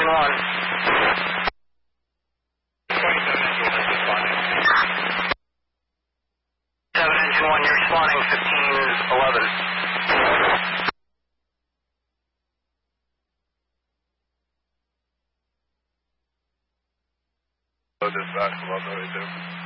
engine 1. 27 engine 1 is responding. 7 engine 1, you're responding 1511. Dispatch, 1182.